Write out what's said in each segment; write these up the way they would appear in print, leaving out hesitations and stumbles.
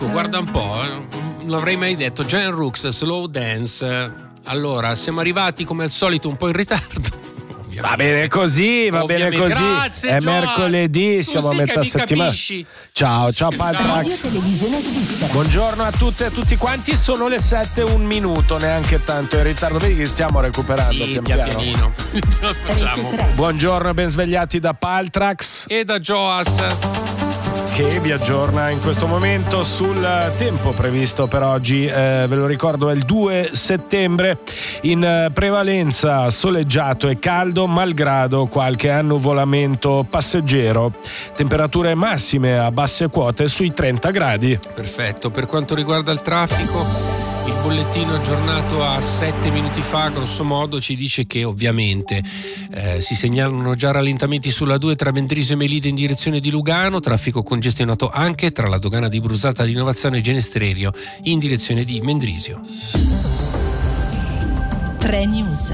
Guarda un po', non l'avrei mai detto. Giant Rooks, Slow Dance. Allora, siamo arrivati come al solito un po' in ritardo. Va bene così, va bene così. Grazie, è Joss. mercoledì, siamo a metà settimana. Capisci. Ciao Paltrax. Buongiorno a tutte e a tutti quanti. Sono le 7, un minuto, neanche tanto in ritardo. Vedi che stiamo recuperando Sì, pian pianino. Ce la facciamo. Buongiorno e ben svegliati da Paltrax E da Joas, che vi aggiorna in questo momento sul tempo previsto per oggi. Ve lo ricordo, è il 2 settembre, in prevalenza soleggiato e caldo, malgrado qualche annuvolamento passeggero. Temperature massime a basse quote sui 30 gradi. perfetto. Per quanto riguarda il traffico, il bollettino aggiornato a 7 minuti fa, grosso modo, ci dice che ovviamente si segnalano già rallentamenti sulla 2 tra Mendrisio e Melide in direzione di Lugano, traffico congestionato anche tra la dogana di Brusata di Novazzano e Genestrerio in direzione di Mendrisio. 3 News.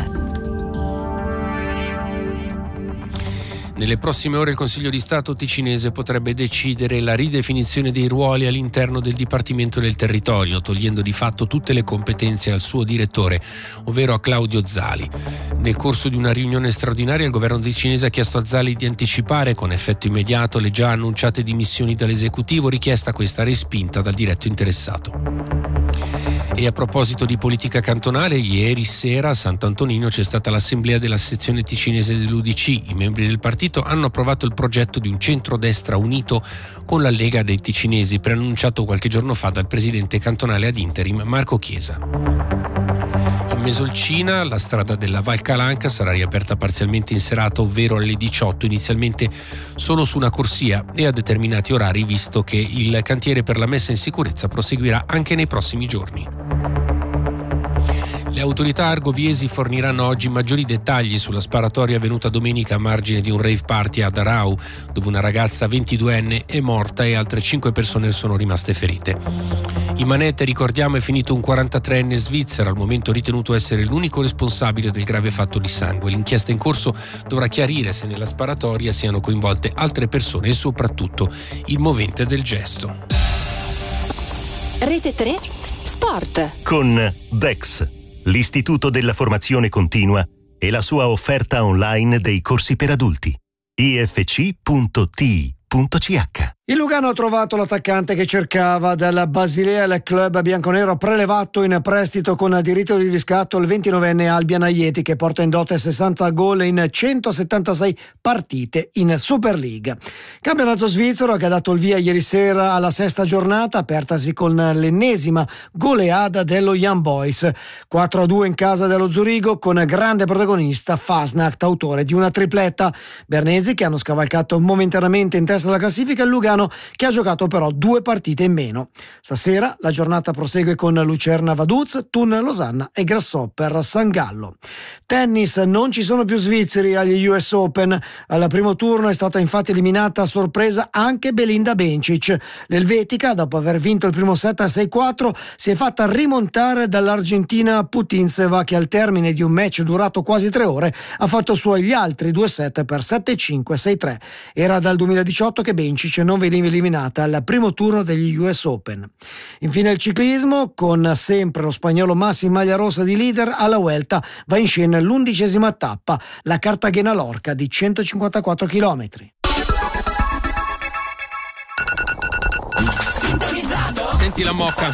Nelle prossime ore il Consiglio di Stato ticinese potrebbe decidere la ridefinizione dei ruoli all'interno del Dipartimento del Territorio, togliendo di fatto tutte le competenze al suo direttore, ovvero a Claudio Zali. Nel corso di una riunione straordinaria il governo ticinese ha chiesto a Zali di anticipare con effetto immediato le già annunciate dimissioni dall'esecutivo, richiesta questa respinta dal diretto interessato. E a proposito di politica cantonale, ieri sera a Sant'Antonino c'è stata l'assemblea della sezione ticinese dell'UDC. I membri del partito hanno approvato il progetto di un centrodestra unito con la Lega dei Ticinesi, preannunciato qualche giorno fa dal presidente cantonale ad interim Marco Chiesa. In Mesolcina la strada della Val Calanca sarà riaperta parzialmente in serata, ovvero alle 18, inizialmente solo su una corsia e a determinati orari, visto che il cantiere per la messa in sicurezza proseguirà anche nei prossimi giorni. Le autorità argoviesi forniranno oggi maggiori dettagli sulla sparatoria avvenuta domenica a margine di un rave party ad Arau, dove una ragazza 22enne è morta e altre 5 persone sono rimaste ferite. In manette, ricordiamo, è finito un 43enne svizzero, al momento ritenuto essere l'unico responsabile del grave fatto di sangue. L'inchiesta in corso dovrà chiarire se nella sparatoria siano coinvolte altre persone e soprattutto il movente del gesto. Rete 3 Sport. Con Dex, l'Istituto della Formazione Continua e la sua offerta online dei corsi per adulti. ifc.ti.ch. Il Lugano ha trovato l'attaccante che cercava. Dalla Basilea. Il club bianconero ha prelevato in prestito con diritto di riscatto il 29enne Albian Aieti, che porta in dote 60 gol in 176 partite in Super League. Campionato svizzero che ha dato il via ieri sera alla 6ª giornata, apertasi con l'ennesima goleada dello Young Boys 4-2 in casa dello Zurigo, con grande protagonista Fasnacht, autore di una tripletta. Bernesi, che hanno scavalcato momentaneamente in testa alla classifica, il Lugano che ha giocato però 2 partite in meno. Stasera la giornata prosegue con Lucerna Vaduz, Thun Losanna e Grasshopper San Gallo. Tennis, non ci sono più svizzeri agli US Open. Al primo turno è stata infatti eliminata a sorpresa anche Belinda Bencic. L'elvetica, dopo aver vinto il primo set a 6-4, si è fatta rimontare dall'argentina Putintseva, che al termine di un match durato quasi 3 ore ha fatto suoi gli altri 2 set per 7-5, 6-3. Era dal 2018 che Bencic non veniva eliminata al primo turno degli US Open. Infine il ciclismo, con sempre lo spagnolo Massi in maglia rossa di leader. Alla Vuelta va in scena l'11ª tappa, la Cartagena-Lorca di 154 km. Senti la mocca.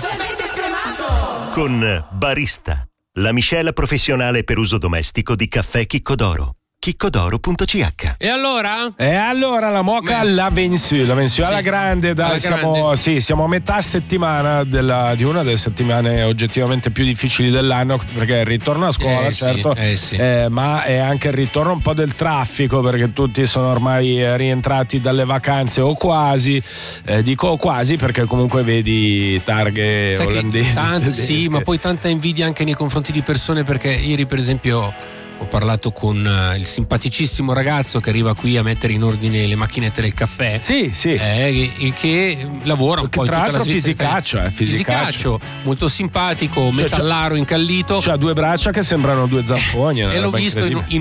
Con Barista, la miscela professionale per uso domestico di caffè Chiccodoro. chiccodoro.ch. E allora? La Moca la vensu alla grande. Siamo a metà settimana di una delle settimane oggettivamente più difficili dell'anno, perché è il ritorno a scuola, certo, ma è anche il ritorno un po' del traffico, perché tutti sono ormai rientrati dalle vacanze o quasi. Dico quasi perché comunque vedi targhe olandesi. Sì, ma poi tanta invidia anche nei confronti di persone, perché ieri per esempio ho parlato con il simpaticissimo ragazzo che arriva qui a mettere in ordine le macchinette del caffè. Sì. E che lavora un po' in tutta la Svizzera. Fisicaccio, molto simpatico, metallaro incallito. C'ha due braccia che sembrano due zamponi. E l'ho visto in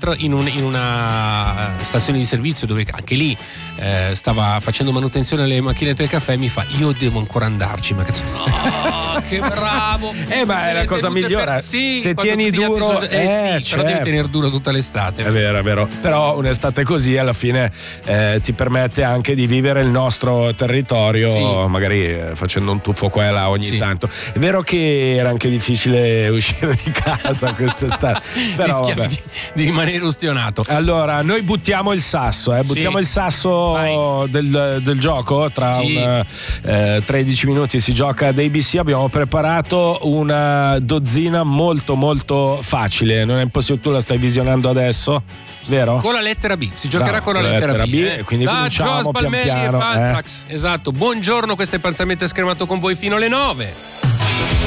una stazione di servizio dove anche lì stava facendo manutenzione alle macchinette del caffè. Mi fa: io devo ancora andarci. Ma cazzo, no, che bravo! Ma è la cosa migliore. Se tieni duro, però devi tenere duro tutta l'estate. È vero. Però un'estate così alla fine ti permette anche di vivere il nostro territorio, magari facendo un tuffo qua e là ogni tanto. È vero che era anche difficile uscire di casa quest'estate, però di rimanere ustionato. Allora, noi buttiamo il sasso, il sasso del gioco. Tra 13 minuti si gioca ad ABC. Abbiamo preparato una dozzina molto molto facile. Non è impossibile, tu la stai visionando adesso, vero? Con la lettera B, si giocherà con la lettera B. Quindi cominciamo pian piano. Esatto, buongiorno, questo è Panzamente Schermato con voi fino alle 9.